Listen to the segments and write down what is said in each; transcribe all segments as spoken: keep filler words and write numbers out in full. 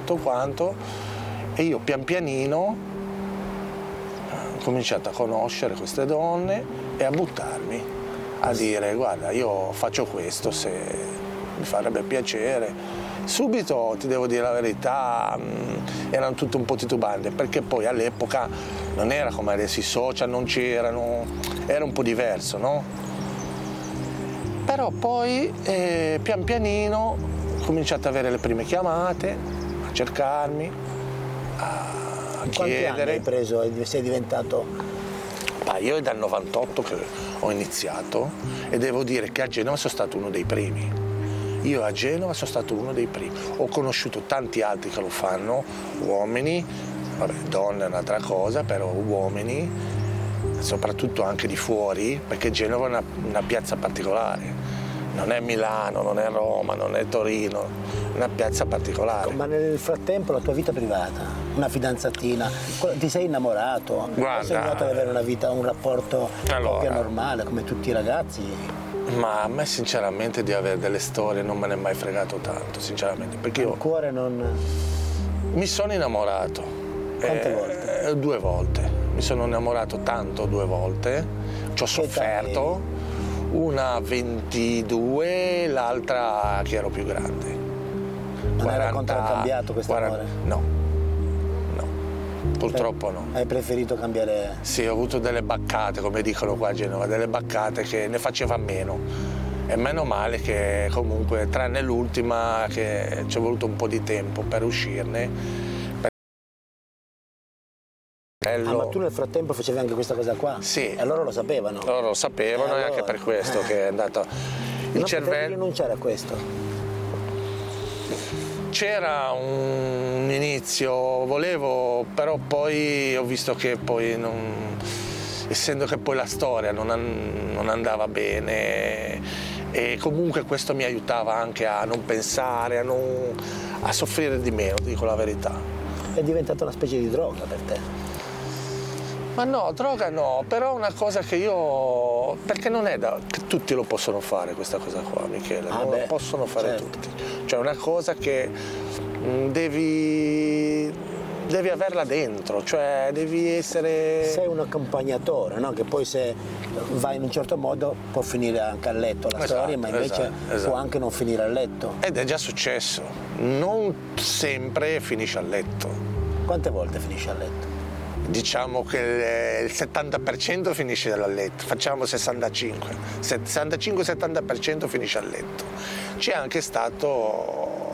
tutto quanto, e io pian pianino ho cominciato a conoscere queste donne e a buttarmi, a dire guarda io faccio questo se mi farebbe piacere. Subito, ti devo dire la verità, mh, erano tutte un po' titubanti, perché poi all'epoca non era come adesso, i social non c'erano, era un po' diverso, no? Però poi eh, pian pianino ho cominciato ad avere le prime chiamate, a cercarmi, a Quanti chiedere. anni hai preso e sei diventato? Ma io è dal novantotto che ho iniziato e devo dire che a Genova sono stato uno dei primi. Io a Genova sono stato uno dei primi. Ho conosciuto tanti altri che lo fanno, uomini, vabbè, donne è un'altra cosa, però uomini, soprattutto anche di fuori, perché Genova è una, una piazza particolare. Non è Milano, non è Roma, non è Torino, è una piazza particolare. Ma nel frattempo la tua vita privata, una fidanzatina, ti sei innamorato? Guarda, sei arrivato ad avere una vita, un rapporto allora, proprio normale, come tutti i ragazzi? Ma a me sinceramente di avere delle storie non me ne è mai fregato tanto, sinceramente, perché io il cuore non... mi sono innamorato. Quante eh, volte? Due volte. Mi sono innamorato tanto due volte, ci ho sofferto, una ventidue, l'altra che ero più grande. Non quaranta, era contraccambiato questo quaranta, amore? No, no, purtroppo no. Hai preferito cambiare? Sì, ho avuto delle baccate, come dicono qua a Genova, delle baccate che ne faceva meno. E meno male che comunque, tranne l'ultima, che ci è voluto un po' di tempo per uscirne. Ah, ma tu nel frattempo facevi anche questa cosa qua? Sì. E loro lo sapevano? Loro lo sapevano e e allora... anche per questo eh. che è andato il non cervello. potevi rinunciare a questo? C'era un inizio, volevo, però poi ho visto che poi non, essendo che poi la storia non, non andava bene, e comunque questo mi aiutava anche a non pensare, a, non, a soffrire di meno, dico la verità. È diventata una specie di droga per te? Ma no, droga no, però una cosa che io... perché non è da... che tutti lo possono fare questa cosa qua, Michele, ah non beh, lo possono fare certo. tutti. Cioè una cosa che mh, devi... devi averla dentro, cioè devi essere... Sei un accompagnatore, no? Che poi se vai in un certo modo può finire anche a letto la esatto, storia, ma invece esatto, esatto. può anche non finire a letto. Ed è già successo, non sempre finisce a letto. Quante volte finisce a letto? Diciamo che il settanta per cento finisce a letto, facciamo sessantacinque, sessantacinque settanta per cento finisce a letto. C'è anche stato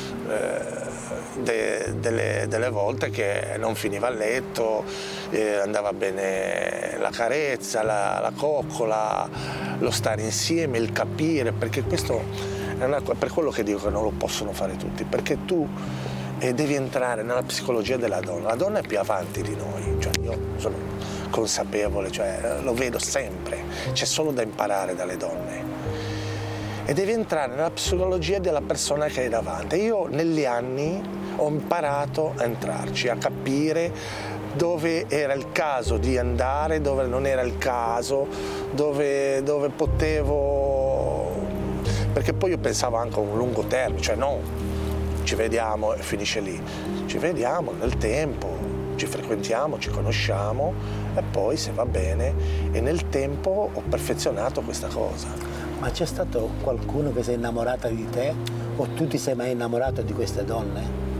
eh, de, delle, delle volte che non finiva a letto, eh, andava bene la carezza, la, la coccola, lo stare insieme, il capire, perché questo è una, per quello che dico che non lo possono fare tutti, perché tu e devi entrare nella psicologia della donna. La donna è più avanti di noi, cioè io sono consapevole, cioè lo vedo sempre, c'è solo da imparare dalle donne. E devi entrare nella psicologia della persona che hai davanti. Io negli anni ho imparato a entrarci, a capire dove era il caso di andare, dove non era il caso, dove, dove potevo... Perché poi io pensavo anche a un lungo termine, cioè no, ci vediamo e finisce lì, ci vediamo nel tempo, ci frequentiamo, ci conosciamo e poi se va bene, e nel tempo ho perfezionato questa cosa. Ma c'è stato qualcuno che si è innamorata di te o tu ti sei mai innamorato di queste donne?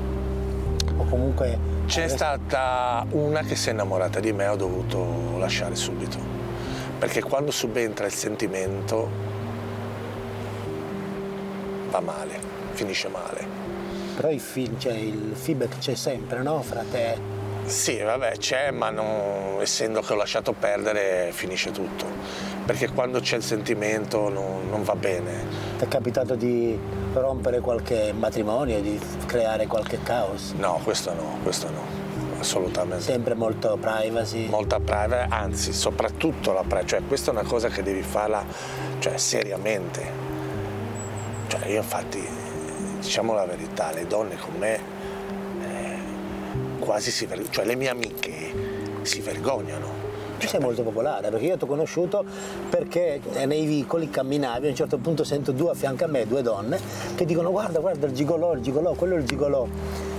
O comunque... C'è avresti... stata una che si è innamorata di me, ho dovuto lasciare subito, perché quando subentra il sentimento va male, finisce male. Però il, fi- cioè, il feedback c'è sempre, no? Fra te? Sì, vabbè, c'è, ma non, essendo che ho lasciato perdere finisce tutto. Perché quando c'è il sentimento non, non va bene. Ti è capitato di rompere qualche matrimonio, di creare qualche caos? No, questo no, questo no, assolutamente. Sempre molto privacy? Molta privacy, anzi, soprattutto la privacy. Cioè, questa è una cosa che devi farla, cioè, seriamente. Cioè, io infatti... diciamo la verità, le donne con me eh, quasi si vergognano, cioè le mie amiche si vergognano. Tu sei molto popolare, perché io ti ho conosciuto perché nei vicoli camminavi, a un certo punto sento due a fianco a me, due donne, che dicono guarda, guarda il gigolò, il gigolò, quello è il gigolò.